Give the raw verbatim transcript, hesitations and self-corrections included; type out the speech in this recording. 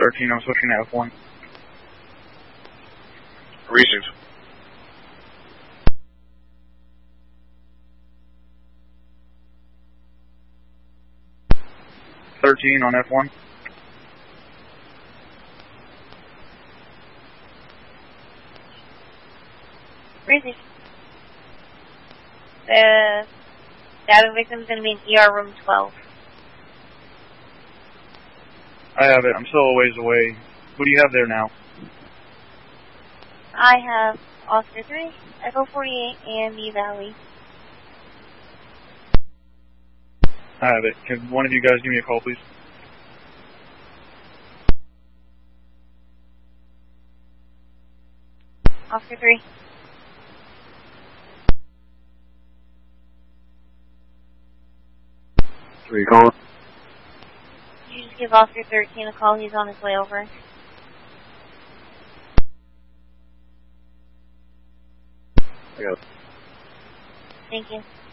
thirteen, I'm switching to F one. Received. thirteen on F one. Received. The stabbing victim is going to be in E R room twelve. I have it. I'm still a ways away. Who do you have there now? I have Oscar three, Echo forty-eight, and the Valley. I have it. Can one of you guys give me a call, please? Oscar three. Three calling. You just give Oscar thirteen a call. He's on his way over. I got it. Thank you.